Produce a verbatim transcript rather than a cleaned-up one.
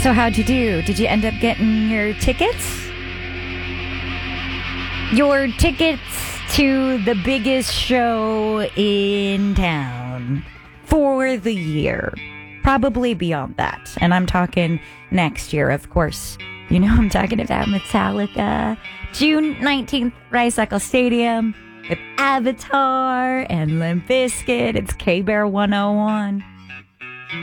So how'd you do? Did you end up getting your tickets? Your tickets to the biggest show in town for the year. Probably beyond that. And I'm talking next year, of course. You know I'm talking about Metallica. June nineteenth, Rice Eccles Stadium with Avatar and Limp Bizkit. It's K-Bear one oh one.